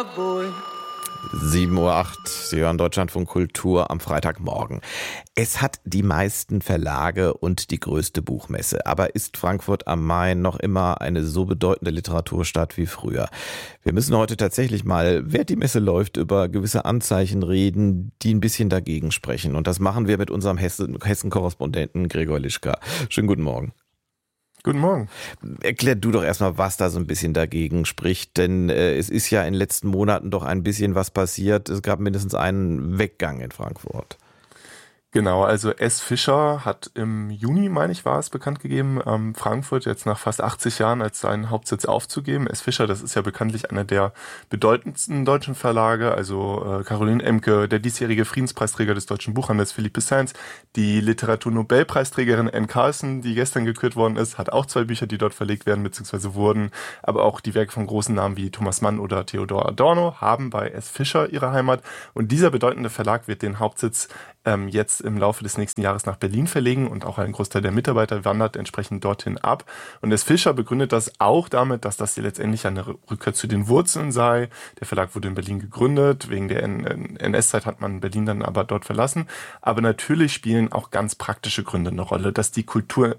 7:08 Uhr, Sie hören Deutschlandfunk Kultur am Freitagmorgen. Es hat die meisten Verlage und die größte Buchmesse. Aber ist Frankfurt am Main noch immer eine so bedeutende Literaturstadt wie früher? Wir müssen heute tatsächlich mal, während die Messe läuft, über gewisse Anzeichen reden, die ein bisschen dagegen sprechen. Und das machen wir mit unserem Hessen-Korrespondenten Gregor Lischka. Schönen guten Morgen. Guten Morgen. Erklär du doch erstmal, was da so ein bisschen dagegen spricht, denn es ist ja in den letzten Monaten doch ein bisschen was passiert. Es gab mindestens einen Weggang in Frankfurt. Genau, also S. Fischer hat im Juni, meine ich, war es bekannt gegeben, Frankfurt jetzt nach fast 80 Jahren als seinen Hauptsitz aufzugeben. S. Fischer, das ist ja bekanntlich einer der bedeutendsten deutschen Verlage, also Caroline Emke, der diesjährige Friedenspreisträger des deutschen Buchhandels Philippe Sands, die Literaturnobelpreisträgerin Anne Carlson, die gestern gekürt worden ist, hat auch 2 Bücher, die dort verlegt werden bzw. wurden, aber auch die Werke von großen Namen wie Thomas Mann oder Theodor Adorno haben bei S. Fischer ihre Heimat, und dieser bedeutende Verlag wird den Hauptsitz jetzt im Laufe des nächsten Jahres nach Berlin verlegen, und auch ein Großteil der Mitarbeiter wandert entsprechend dorthin ab. Und S. Fischer begründet das auch damit, dass das hier letztendlich eine Rückkehr zu den Wurzeln sei. Der Verlag wurde in Berlin gegründet, wegen der NS-Zeit hat man Berlin dann aber dort verlassen. Aber natürlich spielen auch ganz praktische Gründe eine Rolle, dass die Kultur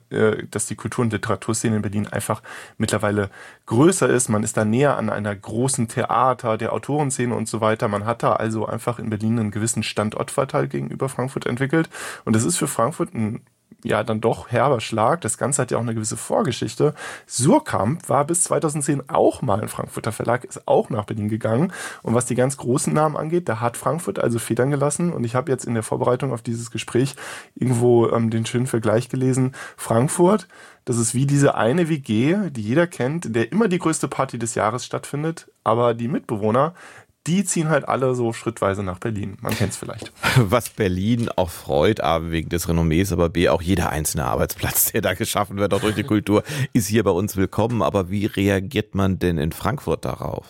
und Literaturszene in Berlin einfach mittlerweile größer ist. Man ist da näher an einer großen Theater, der Autorenszene und so weiter. Man hat da also einfach in Berlin einen gewissen Standortvorteil gegenüber Frankfurt entwickelt. Und das ist für Frankfurt ein dann doch herber Schlag. Das Ganze hat ja auch eine gewisse Vorgeschichte. Suhrkamp war bis 2010 auch mal ein Frankfurter Verlag, ist auch nach Berlin gegangen. Und was die ganz großen Namen angeht, da hat Frankfurt also Federn gelassen. Und ich habe jetzt in der Vorbereitung auf dieses Gespräch irgendwo den schönen Vergleich gelesen. Frankfurt, das ist wie diese eine WG, die jeder kennt, in der immer die größte Party des Jahres stattfindet. Aber die Mitbewohner, die ziehen halt alle so schrittweise nach Berlin. Man kennt es vielleicht. Was Berlin auch freut, A, wegen des Renommees, aber B, auch jeder einzelne Arbeitsplatz, der da geschaffen wird, auch durch die Kultur, ist hier bei uns willkommen. Aber wie reagiert man denn in Frankfurt darauf?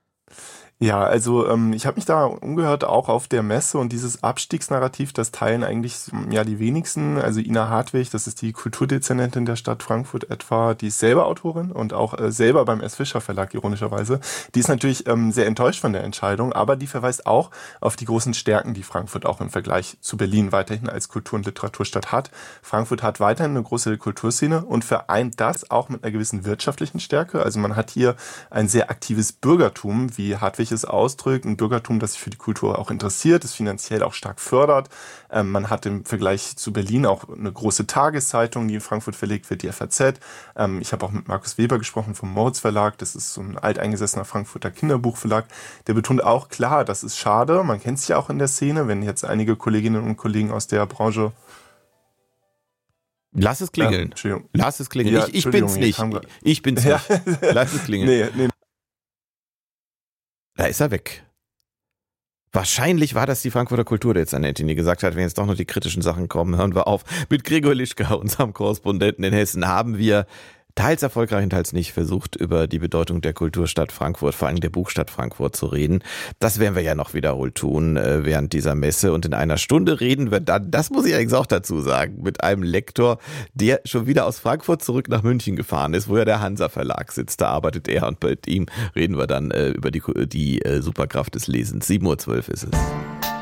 Ja, also ich habe mich da umgehört, auch auf der Messe, und dieses Abstiegsnarrativ, das teilen eigentlich die wenigsten. Also Ina Hartwig, das ist die Kulturdezernentin der Stadt Frankfurt etwa, die ist selber Autorin und auch selber beim S. Fischer Verlag, ironischerweise. Die ist natürlich sehr enttäuscht von der Entscheidung, aber die verweist auch auf die großen Stärken, die Frankfurt auch im Vergleich zu Berlin weiterhin als Kultur- und Literaturstadt hat. Frankfurt hat weiterhin eine große Kulturszene und vereint das auch mit einer gewissen wirtschaftlichen Stärke. Also man hat hier ein sehr aktives Bürgertum, wie Hartwig es ausdrückt, ein Bürgertum, das sich für die Kultur auch interessiert, das finanziell auch stark fördert. Man hat im Vergleich zu Berlin auch eine große Tageszeitung, die in Frankfurt verlegt wird, die FAZ. Ich habe auch mit Markus Weber gesprochen vom Moritz Verlag, das ist so ein alteingesessener Frankfurter Kinderbuchverlag. Der betont auch, klar, das ist schade, man kennt es ja auch in der Szene, wenn jetzt einige Kolleginnen und Kollegen aus der Branche... Lass es klingeln. Entschuldigung. Lass es klingeln. Ja, Ich bin's nicht. Ich bin's nicht. Lass es klingeln. Nee. Da ist er weg. Wahrscheinlich war das die Frankfurter Kulturdezernentin, die gesagt hat, wenn jetzt doch noch die kritischen Sachen kommen, hören wir auf. Mit Gregor Lischka, unserem Korrespondenten in Hessen, haben wir teils erfolgreich und teils nicht versucht, über die Bedeutung der Kulturstadt Frankfurt, vor allem der Buchstadt Frankfurt, zu reden. Das werden wir ja noch wiederholt tun während dieser Messe. Und in einer Stunde reden wir dann, das muss ich allerdings auch dazu sagen, mit einem Lektor, der schon wieder aus Frankfurt zurück nach München gefahren ist, wo ja der Hansa Verlag sitzt. Da arbeitet er, und mit ihm reden wir dann über die Superkraft des Lesens. 7:12 Uhr ist es.